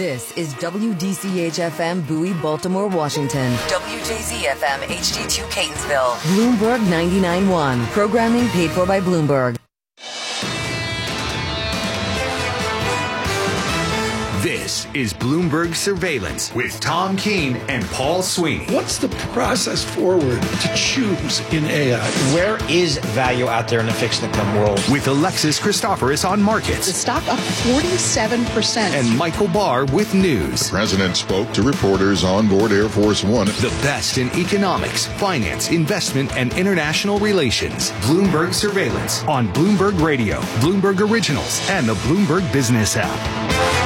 This is WDCH-FM Bowie, Baltimore, Washington. WJZ-FM HD2 Catonsville. Bloomberg 99.1. Programming paid for by Bloomberg. This is Bloomberg Surveillance with Tom Keene and Paul Sweeney. What's the process forward to choose in AI? Where is value out there in the fixed income world? With Alexis Christoforous on markets. The stock up 47%. And Michael Barr with news. The president spoke to reporters on board Air Force One. The best in economics, finance, investment, and international relations. Bloomberg Surveillance on Bloomberg Radio, Bloomberg Originals, and the Bloomberg Business app.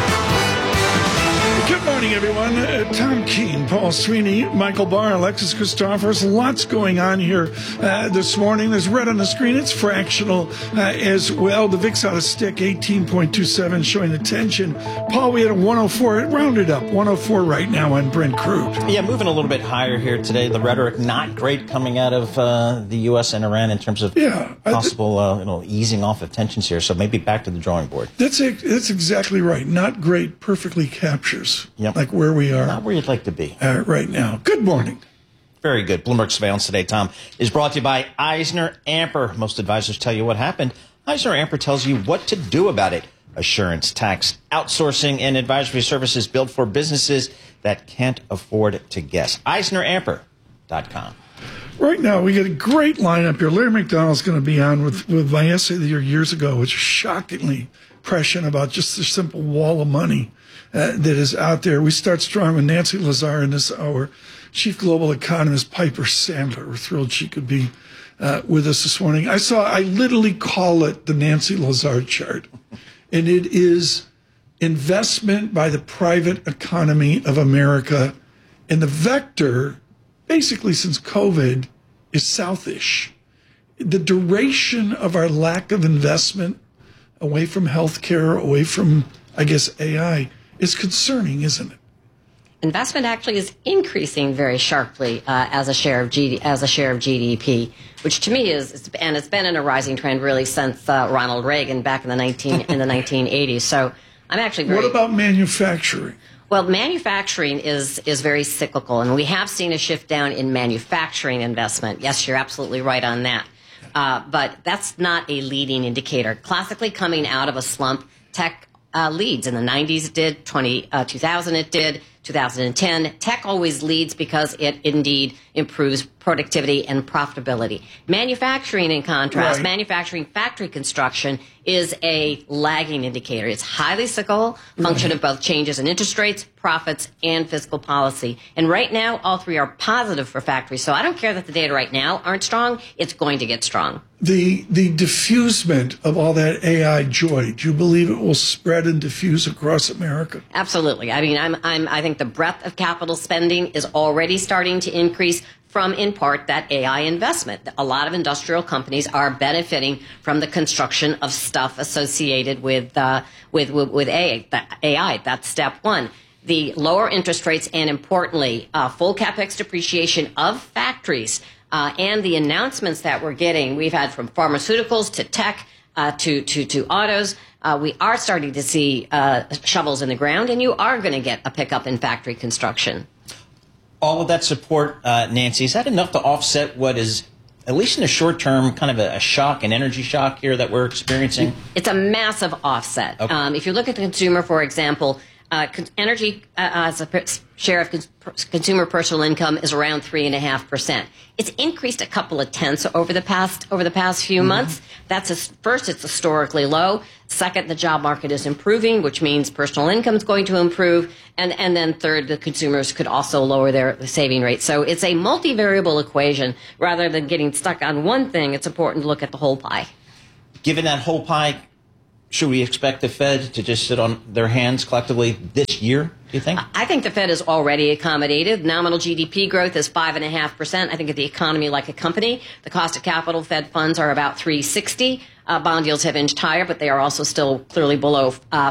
Good morning, everyone. Tom Keene, Paul Sweeney, Michael Barr, Alexis Christoforous. Lots going on here this morning. There's red on the screen. It's fractional as well. The VIX out of stick, 18.27, showing the tension. Paul, we had a 104. It rounded up. 104 right now on Brent crude. Yeah, moving a little bit higher here today. The rhetoric not great coming out of the U.S. and Iran in terms of possible easing off of tensions here. So maybe back to the drawing board. That's exactly right. Not great perfectly captures. Yep. Like where we are. Not where you'd like to be. Right now. Good morning. Very good. Bloomberg Surveillance today, Tom, is brought to you by EisnerAmper. Most advisors tell you what happened. EisnerAmper tells you what to do about it. Assurance, tax, outsourcing, and advisory services built for businesses that can't afford to guess. EisnerAmper.com. Right now, we get a great lineup here. Larry McDonald's going to be on with my essay of the years ago, which is shockingly prescient about just the simple wall of money that is out there. We start strong with Nancy Lazare in this hour. Chief Global Economist Piper Sandler. We're thrilled she could be with us this morning. I literally call it the Nancy Lazare chart. And it is investment by the private economy of America. And the vector, basically since COVID, is southish. The duration of our lack of investment away from healthcare, away from, I guess, AI, is concerning, isn't it? Investment actually is increasing very sharply as a share of GDP, which to me is, and it's been in a rising trend really since Ronald Reagan back in the 1980s. So I'm actually very. What about manufacturing? Well, manufacturing is very cyclical, and we have seen a shift down in manufacturing investment. Yes, you're absolutely right on that. But that's not a leading indicator. Classically coming out of a slump, tech leads. In the 90s it did, 2000 it did, 2010. Tech always leads because it indeed improves productivity and profitability. Manufacturing, in contrast, manufacturing factory construction is a lagging indicator. It's highly cyclical, function of both changes in interest rates, profits, and fiscal policy. And right now, all three are positive for factories. So I don't care that the data right now aren't strong. It's going to get strong. The diffusement of all that AI joy, do you believe it will spread and diffuse across America? Absolutely. I mean, I think the breadth of capital spending is already starting to increase from, in part, that AI investment. A lot of industrial companies are benefiting from the construction of stuff associated with AI. That's step one. The lower interest rates and, importantly, full capex depreciation of factories and the announcements that we're getting. We've had from pharmaceuticals to tech to autos. We are starting to see shovels in the ground, and you are going to get a pickup in factory construction. All of that support, Nancy, is that enough to offset what is, at least in the short term, kind of a shock, an energy shock here that we're experiencing? It's a massive offset. Okay. If you look at the consumer, for example, energy as a share of consumer personal income is around 3.5%. It's increased a couple of tenths over the past few months. That's first, it's historically low. Second, the job market is improving, which means personal income is going to improve. And then third, the consumers could also lower their saving rate. So it's a multivariable equation. Rather than getting stuck on one thing, it's important to look at the whole pie. Given that whole pie, should we expect the Fed to just sit on their hands collectively this year, do you think? I think the Fed is already accommodated. Nominal GDP growth is 5.5%. I think of the economy like a company. The cost of capital Fed funds are about 3.60. Bond yields have inched higher, but they are also still clearly below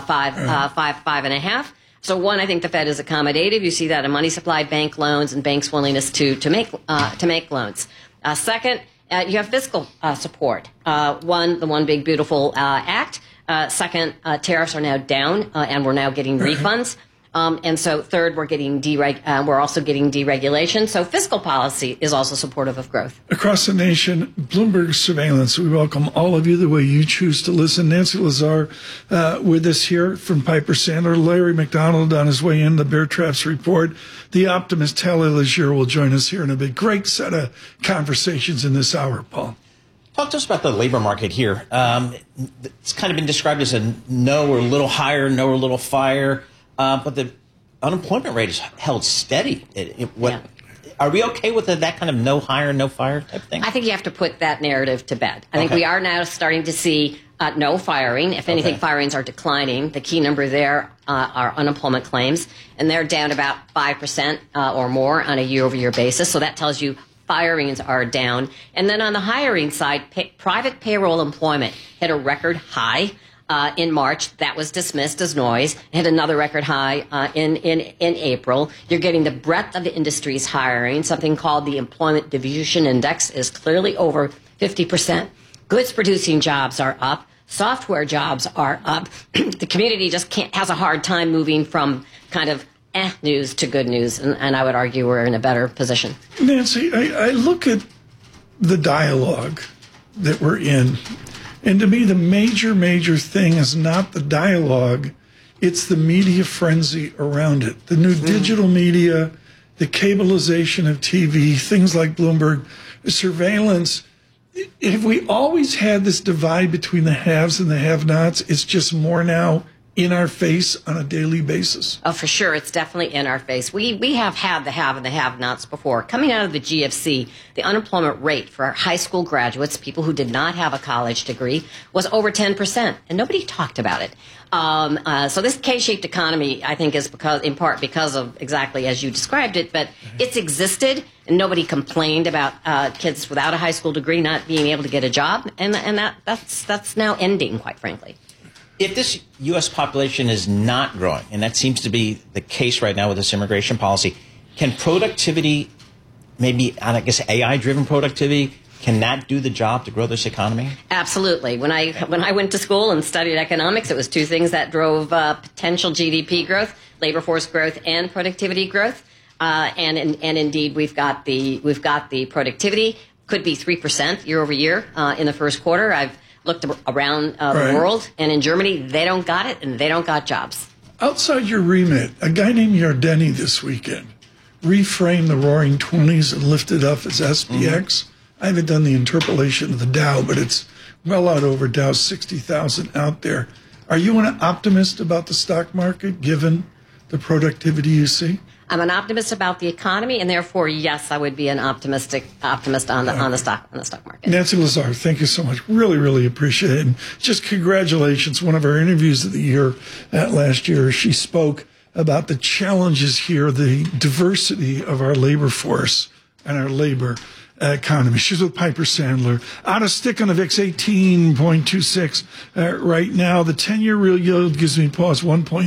5.5. So one, I think the Fed is accommodative. You see that in money supply, bank loans, and banks' willingness to make loans. Second, you have fiscal support. The One Big Beautiful Act. Second, tariffs are now down, and we're now getting refunds. And so third, we're also getting deregulation. So fiscal policy is also supportive of growth. Across the nation, Bloomberg Surveillance, we welcome all of you the way you choose to listen. Nancy Lazar with us here from Piper Sandler. Larry McDonald on his way in, the Bear Traps Report. The optimist Talia Leger will join us here in a big, great set of conversations in this hour, Paul. Talk to us about the labor market here. It's kind of been described as a no or a little higher, no or a little fire. But the unemployment rate is held steady. Are we okay with that kind of no hire, no fire type thing? I think you have to put that narrative to bed. I think we are now starting to see no firing. If anything, firings are declining. The key number there are unemployment claims, and they're down about 5% or more on a year-over-year basis. So that tells you firings are down. And then on the hiring side, private payroll employment hit a record high. In March, that was dismissed as noise. Hit another record high in April. You're getting the breadth of the industry's hiring. Something called the Employment Diffusion Index is clearly over 50%. Goods-producing jobs are up. Software jobs are up. The community just has a hard time moving from kind of news to good news, and I would argue we're in a better position. Nancy, I look at the dialogue that we're in. And to me, the major thing is not the dialogue, it's the media frenzy around it. The new digital media, the cableization of TV, things like Bloomberg, surveillance. If we always had this divide between the haves and the have-nots, it's just more now in our face on a daily basis. Oh, for sure. It's definitely in our face. We have had the have and the have-nots before. Coming out of the GFC, the unemployment rate for our high school graduates, people who did not have a college degree, was over 10%, and nobody talked about it. So this K-shaped economy, I think, is in part because of exactly as you described it, but it's existed, and nobody complained about kids without a high school degree not being able to get a job, and that's now ending, quite frankly. If this U.S. population is not growing, and that seems to be the case right now with this immigration policy, can productivity, maybe, I guess, AI-driven productivity, can that do the job to grow this economy? Absolutely. When I went to school and studied economics, it was two things that drove potential GDP growth, labor force growth, and productivity growth. And indeed, we've got the productivity. Could be 3% year over year in the first quarter. I've looked around the world, and in Germany, they don't got it, and they don't got jobs. Outside your remit, a guy named Yardeni this weekend reframed the Roaring '20s and lifted up as SPX. I haven't done the interpolation of the Dow, but it's well out over Dow's 60,000 out there. Are you an optimist about the stock market, given the productivity you see? I'm an optimist about the economy, and therefore, yes, I would be an optimist on the stock market. Nancy Lazar, thank you so much. Really appreciate it. And just congratulations. One of our interviews of the year last year, she spoke about the challenges here, the diversity of our labor force and our labor economy. She's with Piper Sandler. On a stick on the VIX, 18.26 right now. The 10-year real yield gives me pause,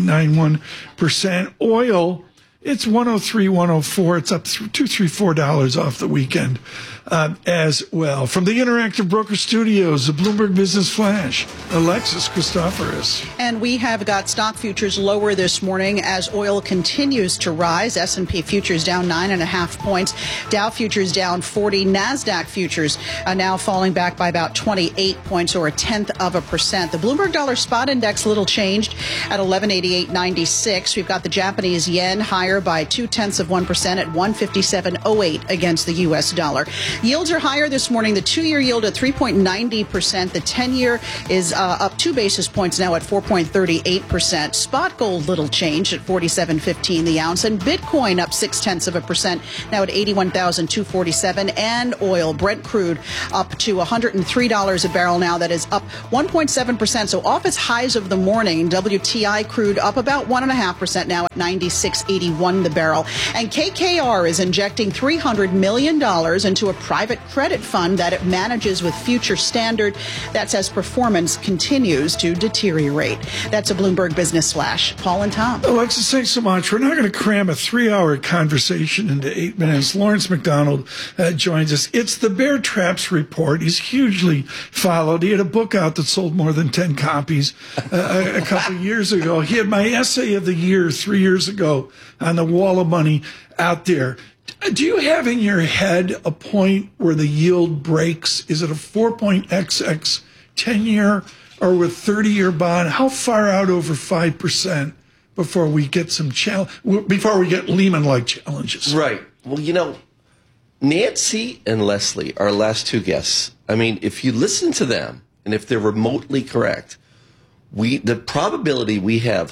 1.91%. Oil, it's 103, 104. It's up $2, $3, $4 off the weekend as well. From the Interactive Broker Studios, the Bloomberg Business Flash, Alexis Christoforous. And we have got stock futures lower this morning as oil continues to rise. S&P futures down 9.5 points. Dow futures down 40. NASDAQ futures are now falling back by about 28 points or 0.1%. The Bloomberg Dollar Spot Index little changed at 1188.96. We've got the Japanese yen higher by 0.2% at 157.08 against the U.S. dollar. Yields are higher this morning. The 2-year yield at 3.90%. The 10-year is up 2 basis points now at 4.38%. Spot gold little change at 47.15 the ounce. And Bitcoin up 0.6% now at 81,247. And oil, Brent crude, up to $103 a barrel now. That is up 1.7%. So off its highs of the morning. WTI crude up about 1.5% now at 96.81. $2.61 the barrel. And KKR is injecting $300 million into a private credit fund that it manages with Future Standard. That's as performance continues to deteriorate. That's a Bloomberg Business Flash. Paul and Tom. Alexis, thanks so much. We're not going to cram a 3-hour conversation into 8 minutes. Lawrence McDonald joins us. It's the Bear Traps Report. He's hugely followed. He had a book out that sold more than 10 copies a couple of years ago. He had my essay of the year 3 years ago on the wall of money out there. Do you have in your head a point where the yield breaks? Is it a 4.XX 10-year or with 30-year bond? How far out over 5% before we get before we get Lehman-like challenges? Right. Well, Nancy and Leslie, our last two guests, I mean, if you listen to them and if they're remotely correct, the probability we have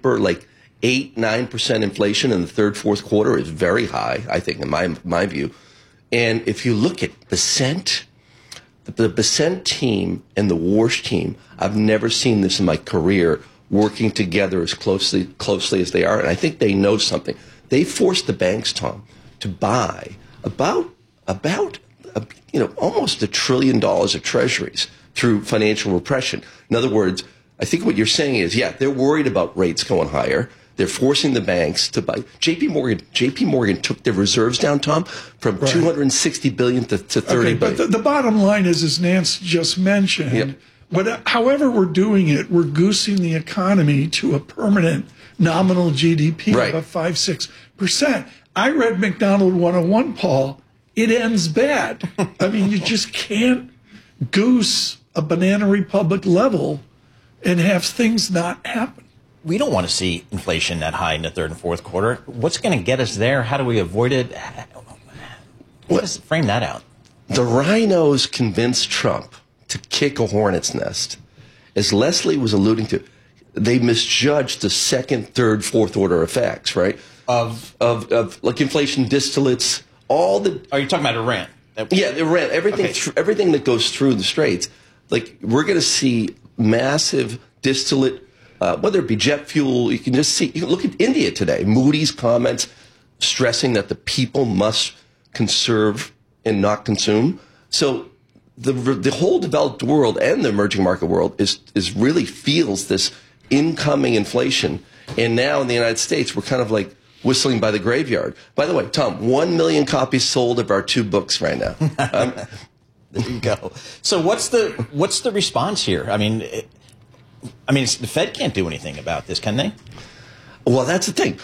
8-9% inflation in the third, fourth quarter is very high, I think, in my view. And if you look at Bessent, the Bessent team and the Warsh team, I've never seen this in my career working together as closely as they are. And I think they know something. They forced the banks, Tom, to buy about almost $1 trillion of treasuries through financial repression. In other words, I think what you're saying is, they're worried about rates going higher. They're forcing the banks to buy. JP Morgan took their reserves down, Tom, from $260 billion to $30 billion. But the bottom line is, as Nance just mentioned, however we're doing it, we're goosing the economy to a permanent nominal GDP of about 5-6%. I read McDonald 101, Paul. It ends bad. I mean, you just can't goose a Banana Republic level and have things not happen. We don't want to see inflation that high in the third and fourth quarter. What's going to get us there? How do we avoid it? Let's frame that out. The rhinos convinced Trump to kick a hornet's nest. As Leslie was alluding to, they misjudged the second, third, fourth order effects, right? Of like inflation distillates, all the... Are you talking about Iran? Iran. Everything that goes through the straits. Like, we're going to see massive distillate, whether it be jet fuel. You can look at India today. Moody's comments stressing that the people must conserve and not consume. So the whole developed world and the emerging market world is really feels this incoming inflation. And now in the United States, we're kind of like whistling by the graveyard. By the way, Tom, 1 million copies sold of our 2 books right now. There you go. So what's the response here? I mean, the Fed can't do anything about this, can they? Well, that's the thing.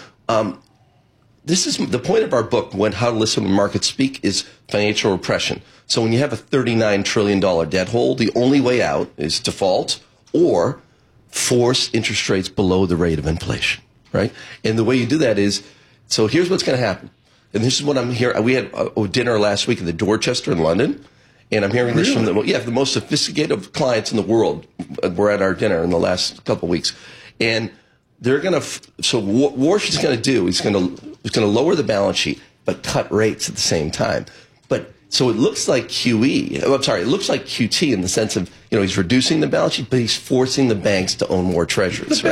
This is the point of our book, How to Listen When Markets Speak, is financial repression. So when you have a $39 trillion debt hole, the only way out is default or force interest rates below the rate of inflation, right? And the way you do that is, so here's what's going to happen. And this is what I'm hearing. We had a dinner last week at the Dorchester in London. And I'm hearing this from the most sophisticated clients in the world were at our dinner in the last couple of weeks. And they're going to, so what Warsh is going to do, he's going to lower the balance sheet, but cut rates at the same time. But so it looks like it looks like QT in the sense of, he's reducing the balance sheet, but he's forcing the banks to own more treasuries.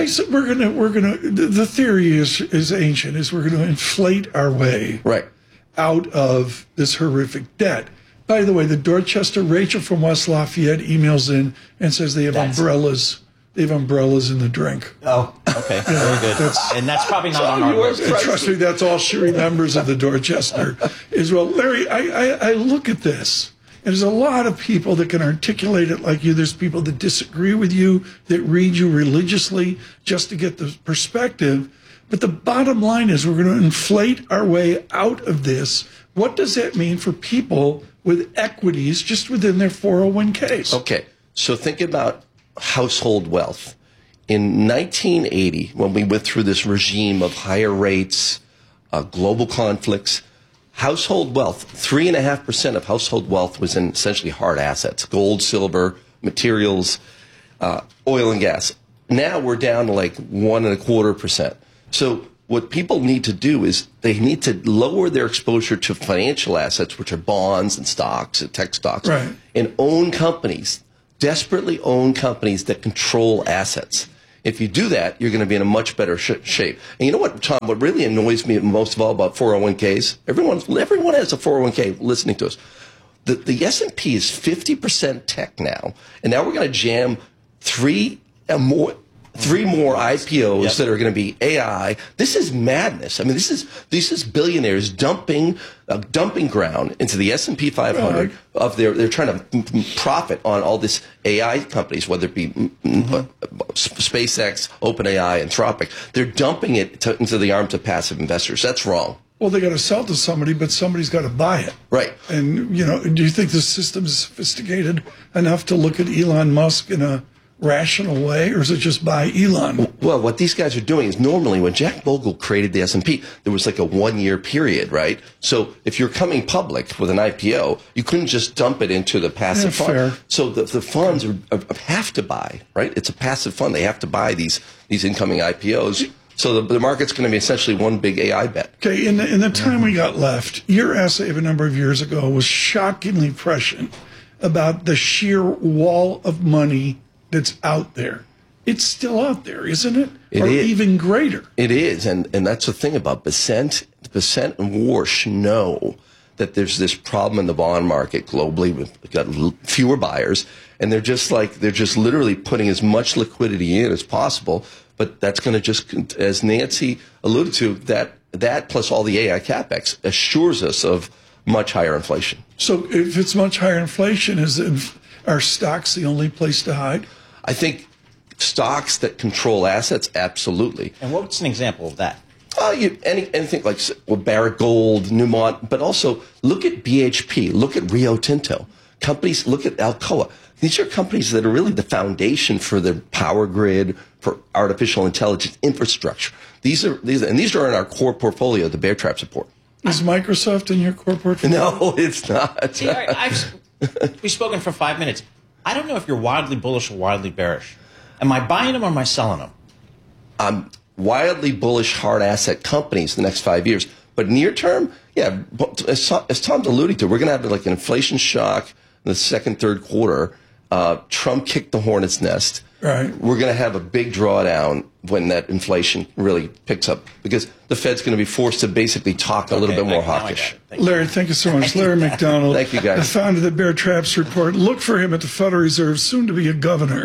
The theory is ancient, is we're going to inflate our way out of this horrific debt. By the way, the Dorchester, Rachel from West Lafayette emails in and says they have umbrellas. They have umbrellas in the drink. Oh, okay. Very good. And that's probably not on our list. Trust me, that's all she remembers of the Dorchester is, well, Larry, I look at this, and there's a lot of people that can articulate it like you. There's people that disagree with you, that read you religiously just to get the perspective. But the bottom line is we're going to inflate our way out of this. What does that mean for people with equities just within their 401ks? Okay, so think about household wealth. In 1980, when we went through this regime of higher rates, global conflicts, household wealth, 3.5% of household wealth was in essentially hard assets, gold, silver, materials, oil and gas. Now we're down to like 1.25%. So what people need to do is they need to lower their exposure to financial assets, which are bonds and stocks and tech stocks, and own companies, desperately own companies that control assets. If you do that, you're going to be in a much better shape. And you know what, Tom, what really annoys me most of all about 401ks? Everyone has a 401k listening to us. The S&P is 50% tech now, and now we're going to jam three more IPOs that are going to be AI. This is madness. I mean, this is billionaires dumping ground into the S&P 500 of they're trying to profit on all this AI companies, whether it be SpaceX, OpenAI, Anthropic. They're dumping it into the arms of passive investors. That's wrong. Well, they got to sell to somebody, but somebody's got to buy it. Right. And, do you think the system is sophisticated enough to look at Elon Musk in a rational way, or is it just buy Elon? Well, what these guys are doing is normally when Jack Bogle created the S&P, there was like a 1-year period, right? So if you're coming public with an IPO, you couldn't just dump it into the passive fund. Fair. So the funds have to buy, right? It's a passive fund. They have to buy these incoming IPOs. So the market's going to be essentially one big AI bet. Okay, in the time we got left, your essay of a number of years ago was shockingly prescient about the sheer wall of money that's out there. It's still out there, isn't it? It or is. Even greater. It is, and that's the thing about Besant and Warsh know that there's this problem in the bond market globally. We've got fewer buyers, and they're just literally putting as much liquidity in as possible. But that's going to just, as Nancy alluded to, that plus all the AI capex assures us of much higher inflation. So if it's much higher inflation, are stocks the only place to hide? I think stocks that control assets, absolutely. And what's an example of that? Anything like Barrick Gold, Newmont, but also look at BHP, look at Rio Tinto. Companies, look at Alcoa. These are companies that are really the foundation for the power grid, for artificial intelligence infrastructure. These are in our core portfolio, the Bear Trap support. Is Microsoft in your core portfolio? No, it's not. See, we've spoken for 5 minutes. I don't know if you're wildly bullish or wildly bearish. Am I buying them or am I selling them? I'm wildly bullish hard asset companies the next 5 years. But near term, yeah, as Tom's alluding to, we're going to have like an inflation shock in the second, third quarter. Trump kicked the hornet's nest. Right. We're going to have a big drawdown when that inflation really picks up because the Fed's going to be forced to basically talk a little bit more hawkish. Larry, thank you so much. Larry McDonald, Thank you, guys. the founder of the Bear Traps Report. Look for him at the Federal Reserve, soon to be a governor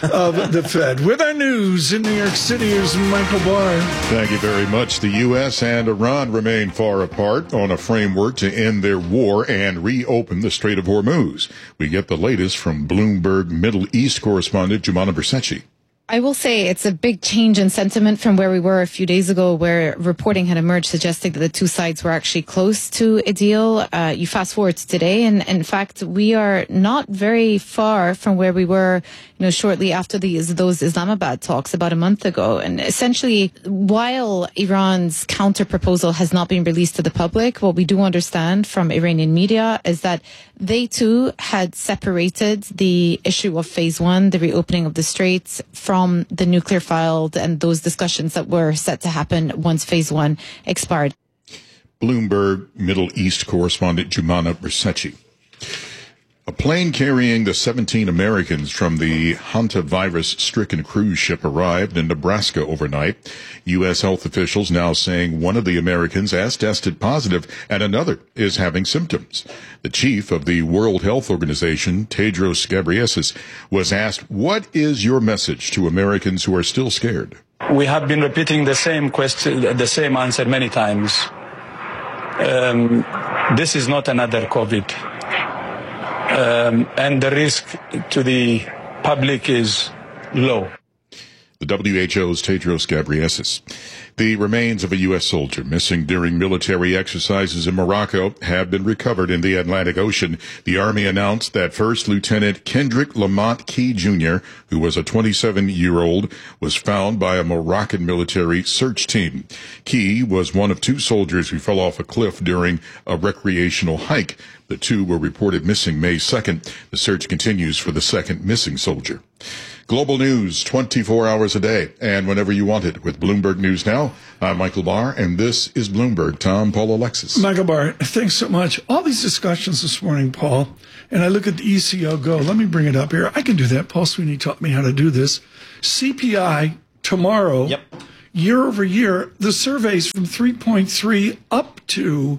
of the Fed. With our news in New York City, here's Michael Barr. Thank you very much. The U.S. and Iran remain far apart on a framework to end their war and reopen the Strait of Hormuz. We get the latest from Bloomberg Middle East correspondent Jumana Bersachi. I will say it's a big change in sentiment from where we were a few days ago, where reporting had emerged suggesting that the two sides were actually close to a deal. You fast forward to today, and in fact, we are not very far from where we were, shortly after those Islamabad talks about a month ago. And essentially, while Iran's counter proposal has not been released to the public, what we do understand from Iranian media is that they too had separated the issue of phase one, the reopening of the straits, from the nuclear file and those discussions that were set to happen once phase one expired. Bloomberg Middle East correspondent Jumana Bersachi. A plane carrying the 17 Americans from the hantavirus-stricken cruise ship arrived in Nebraska overnight. U.S. health officials now saying one of the Americans has tested positive and another is having symptoms. The chief of the World Health Organization, Tedros Ghebreyesus, was asked, "What is your message to Americans who are still scared?" We have been repeating the same question, the same answer many times. This is not another COVID. And the risk to the public is low. The WHO's Tedros Ghebreyesus. The remains of a U.S. soldier missing during military exercises in Morocco have been recovered in the Atlantic Ocean. The Army announced that First Lieutenant Kendrick Lamont Key Jr., who was a 27-year-old, was found by a Moroccan military search team. Key was one of two soldiers who fell off a cliff during a recreational hike. The two were reported missing May 2nd. The search continues for the second missing soldier. Global news 24 hours a day and whenever you want it with Bloomberg News Now. I'm Michael Barr, and this is Bloomberg. Tom, Paul, Alexis. Michael Barr, thanks so much. All these discussions this morning, Paul, and I look at the ECO Go. Let me bring it up here. I can do that. Paul Sweeney taught me how to do this. CPI tomorrow. Yep. Year over year, the survey's from 3.3 up to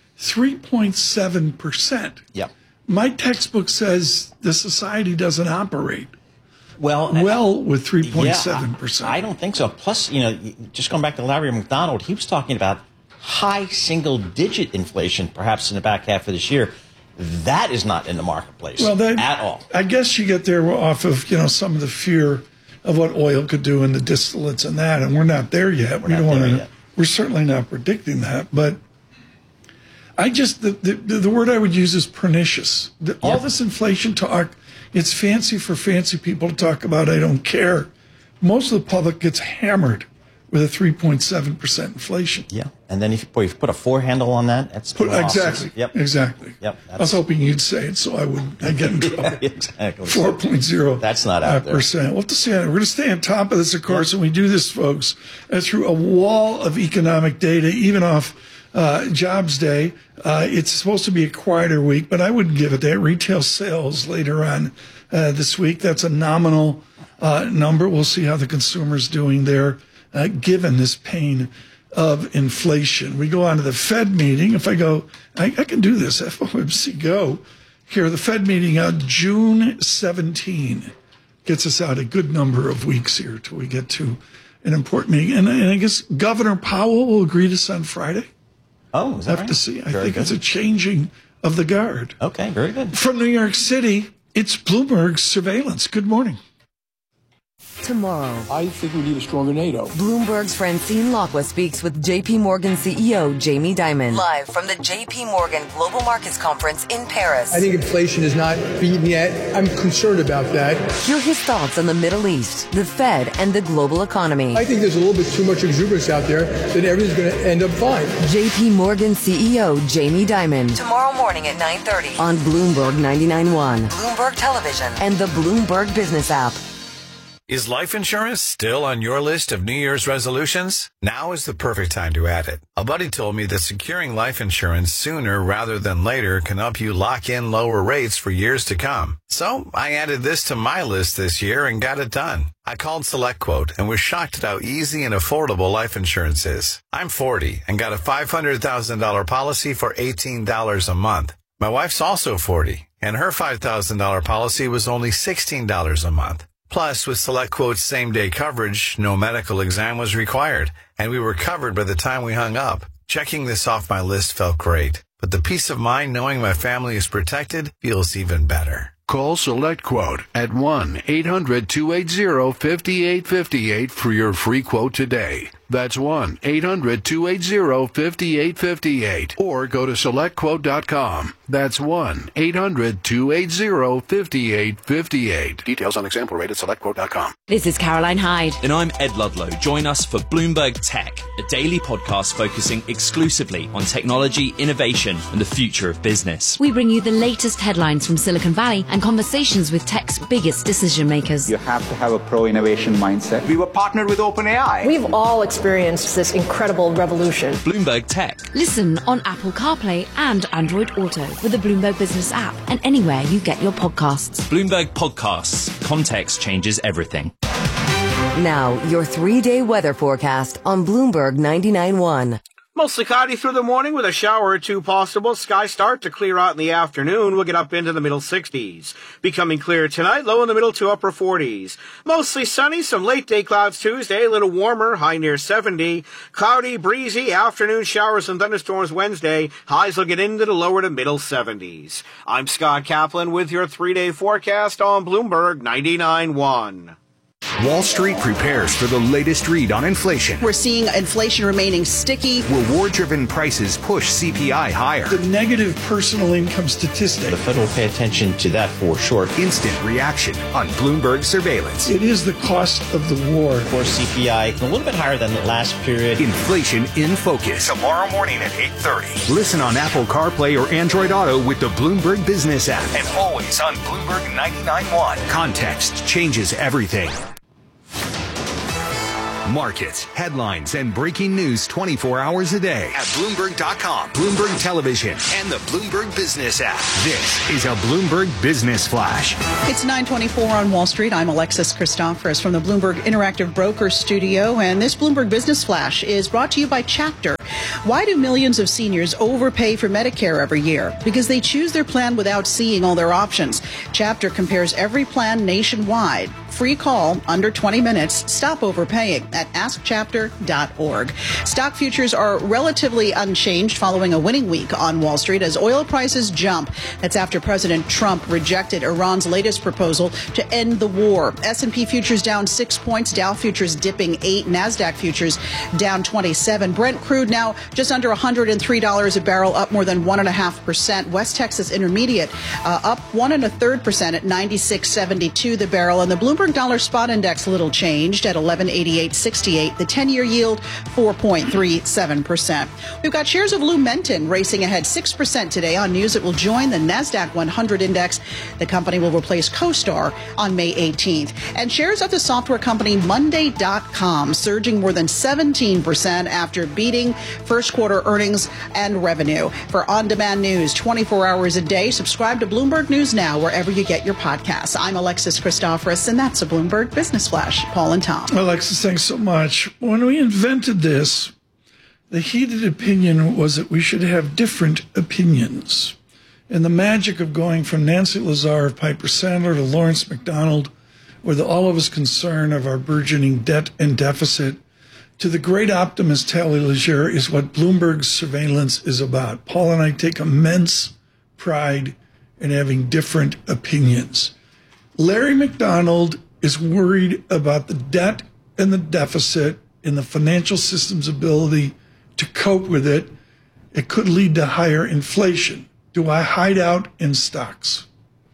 3.7%. Yep. My textbook says the society doesn't operate well with 3.7%. I don't think so. Plus, just going back to Larry McDonald, he was talking about high single-digit inflation, perhaps in the back half of this year. That is not in the marketplace at all. I guess you get there off of some of the fear of what oil could do in the distillates and that, and we're not there yet. We're certainly not predicting that, but I just the word I would use is pernicious. All this inflation talk, it's fancy for fancy people to talk about. I don't care. Most of the public gets hammered with a 3.7% inflation. Yeah, and then if you put a four handle on that, that's exactly. Yep. Exactly. Yep. I was hoping you'd say it so I wouldn't get in trouble. Exactly. 4.0. That's not out there. We'll have to see. We're going to stay on top of this, of course, and we do this, folks, through a wall of economic data, even off Jobs Day. It's supposed to be a quieter week, but I wouldn't give it that. Retail sales later on this week. That's a nominal number. We'll see how the consumer's doing there. Given this pain of inflation. We go on to the Fed meeting. If I go, I can do this, FOMC go. Here, the Fed meeting out June 17 gets us out a good number of weeks here till we get to an important meeting. And I guess Governor Powell will agree to this on Friday. Oh, is that have to see. I think it's a changing of the guard. Okay, very good. From New York City, it's Bloomberg Surveillance. Good morning. Tomorrow, I think we need a stronger NATO. Bloomberg's Francine Lacqua speaks with JP Morgan CEO Jamie Dimon. Live from the JP Morgan Global Markets Conference in Paris. I think inflation is not beaten yet. I'm concerned about that. Hear his thoughts on the Middle East, the Fed, and the global economy. I think there's a little bit too much exuberance out there that everything's going to end up fine. JP Morgan CEO Jamie Dimon. Tomorrow morning at 9:30 on Bloomberg 99.1, Bloomberg Television, and the Bloomberg Business app. Is life insurance still on your list of New Year's resolutions? Now is the perfect time to add it. A buddy told me that securing life insurance sooner rather than later can help you lock in lower rates for years to come. So I added this to my list this year and got it done. I called SelectQuote and was shocked at how easy and affordable life insurance is. I'm 40 and got a $500,000 policy for $18 a month. My wife's also 40 and her $5,000 policy was only $16 a month. Plus, with SelectQuote's same-day coverage, no medical exam was required, and we were covered by the time we hung up. Checking this off my list felt great, but the peace of mind knowing my family is protected feels even better. Call SelectQuote at 1-800-280-5858 for your free quote today. That's 1-800-280-5858. Or go to SelectQuote.com. That's 1-800-280-5858. Details on example rate at SelectQuote.com. This is Caroline Hyde. And I'm Ed Ludlow. Join us for Bloomberg Tech, a daily podcast focusing exclusively on technology, innovation, and the future of business. We bring you the latest headlines from Silicon Valley and conversations with tech's biggest decision makers. You have to have a pro-innovation mindset. We were partnered with OpenAI. We've all experienced this incredible revolution. Bloomberg Tech. Listen on Apple CarPlay and Android Auto with the Bloomberg Business app and anywhere you get your podcasts. Bloomberg Podcasts. Context changes everything. Now, your 3-day weather forecast on Bloomberg 99.1. Mostly cloudy through the morning with a shower or two possible. Skies start to clear out in the afternoon. We'll get up into the middle 60s. Becoming clear tonight, low in the middle to upper 40s. Mostly sunny, some late day clouds Tuesday, a little warmer, high near 70. Cloudy, breezy, afternoon showers and thunderstorms Wednesday. Highs will get into the lower to middle 70s. I'm Scott Kaplan with your 3-day forecast on Bloomberg 99.1. Wall Street prepares for the latest read on inflation. We're seeing inflation remaining sticky. Reward-driven prices push CPI higher. The negative personal income statistic. The Fed will pay attention to that for sure. Instant reaction on Bloomberg Surveillance. It is the cost of the war. Of course, CPI a little bit higher than the last period. Inflation in focus. Tomorrow morning at 8:30. Listen on Apple CarPlay or Android Auto with the Bloomberg Business app. And always on Bloomberg 99.1. Context changes everything. Markets, headlines, and breaking news 24 hours a day at Bloomberg.com, Bloomberg Television, and the Bloomberg Business app. This is a Bloomberg Business Flash. It's 9:24 on Wall Street. I'm Alexis Christoforous from the Bloomberg Interactive Brokers Studio, and this Bloomberg Business Flash is brought to you by Chapter. Why do millions of seniors overpay for Medicare every year? Because they choose their plan without seeing all their options. Chapter compares every plan nationwide. Free call, under 20 minutes. Stop overpaying at askchapter.org. Stock futures are relatively unchanged following a winning week on Wall Street as oil prices jump. That's after President Trump rejected Iran's latest proposal to end the war. S&P futures down 6 points, Dow futures dipping 8, NASDAQ futures down 27. Brent crude now just under $103 a barrel, up more than 1.5%. West Texas Intermediate up 1 1/3% at 96.72 the barrel, and the Bloomberg Dollar Spot Index little changed at 1188.68. The 10-year yield 4.37%. We've got shares of Lumentum racing ahead 6% today on news that will join the NASDAQ 100 index. The company will replace CoStar on May 18th. And shares of the software company Monday.com surging more than 17% after beating first quarter earnings and revenue. For on-demand news 24 hours a day, subscribe to Bloomberg News Now wherever you get your podcasts. I'm Alexis Christoforous, and that's a Bloomberg Business Flash. Paul and Tom. Alexis, thanks so much. When we invented this, the heated opinion was that we should have different opinions. And the magic of going from Nancy Lazar of Piper Sandler to Lawrence McDonald, with all of us concern of our burgeoning debt and deficit, to the great optimist Tally Leger, is what Bloomberg's surveillance is about. Paul and I take immense pride in having different opinions. Larry McDonald is worried about the debt and the deficit and the financial system's ability to cope with it. It could lead to higher inflation. Do I hide out in stocks?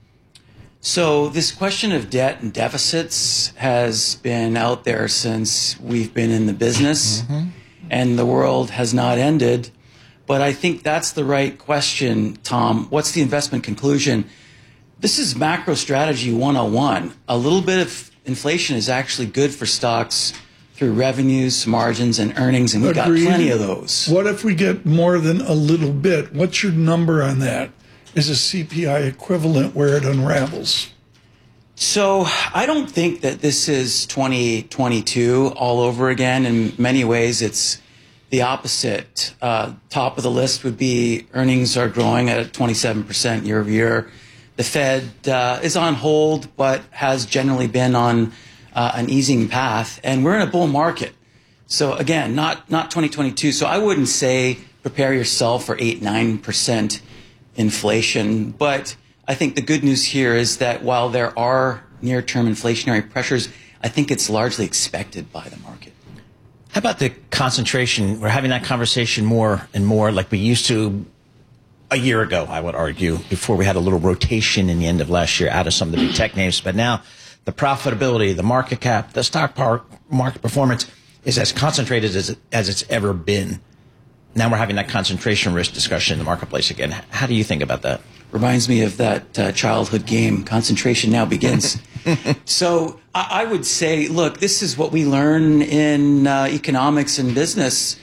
So this question of debt and deficits has been out there since we've been in the business, and the world has not ended. But I think that's the right question, Tom. What's the investment conclusion? This is macro strategy 101. A little bit of inflation is actually good for stocks through revenues, margins, and earnings, and we've got plenty of those. What if we get more than a little bit? What's your number on that? Is a CPI equivalent where it unravels? So I don't think that this is 2022 all over again. In many ways, it's the opposite. Top of the list would be earnings are growing at 27% year over year. The Fed is on hold, but has generally been on an easing path, and we're in a bull market. So again, not 2022. So I wouldn't say prepare yourself for 8-9% inflation. But I think the good news here is that while there are near-term inflationary pressures, I think it's largely expected by the market. How about the concentration? We're having that conversation more and more like we used to a year ago, I would argue, before we had a little rotation in the end of last year out of some of the big tech names. But now the profitability, the market cap, the stock market performance is as concentrated as it's ever been. Now we're having that concentration risk discussion in the marketplace again. How do you think about that? Reminds me of that childhood game, Concentration Now Begins. So I would say, look, this is what we learn in economics and business.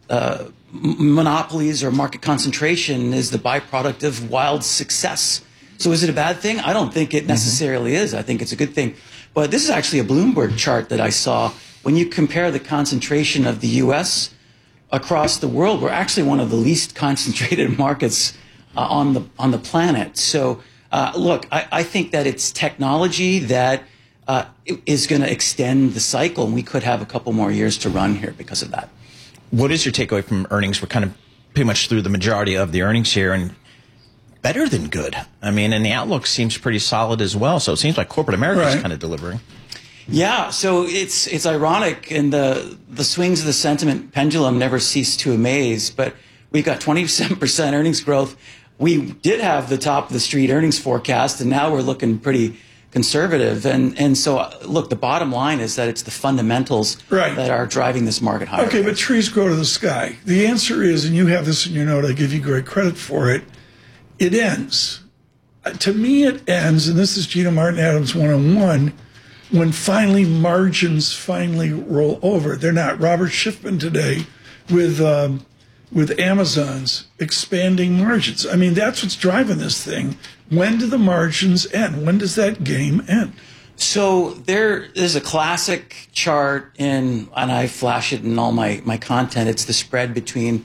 Monopolies or market concentration is the byproduct of wild success. So is it a bad thing? I don't think it necessarily is. I think it's a good thing. But this is actually a Bloomberg chart that I saw. When you compare the concentration of the U.S. across the world, we're actually one of the least concentrated markets on the planet. So look, I think that it's technology that is going to extend the cycle, and we could have a couple more years to run here because of that. What is your takeaway from earnings? We're kind of pretty much through the majority of the earnings here, and better than good. I mean, and the outlook seems pretty solid as well. So it seems like corporate America is kind of delivering. Yeah, so it's ironic, and the swings of the sentiment pendulum never cease to amaze. But we've got 27% earnings growth. We did have the top of the street earnings forecast, and now we're looking pretty conservative. And so, look, the bottom line is that it's the fundamentals that are driving this market higher. Okay, but trees grow to the sky. The answer is, and you have this in your note, I give you great credit for it, it ends. To me, it ends, and this is Gina Martin Adams 101, when finally margins finally roll over. They're not. Robert Schiffman today with Amazon's expanding margins. I mean, that's what's driving this thing. When do the margins end? When does that game end? So there is a classic chart and I flash it in all my content. It's the spread between